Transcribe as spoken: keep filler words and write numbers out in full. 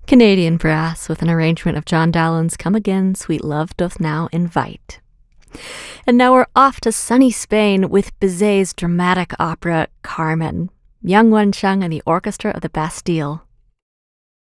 Canadian brass with an arrangement of John Dowland's Come Again, Sweet Love Doth Now Invite. And now we're off to sunny Spain with Bizet's dramatic opera Carmen, Yang Wencheng and the Orchestra of the Bastille.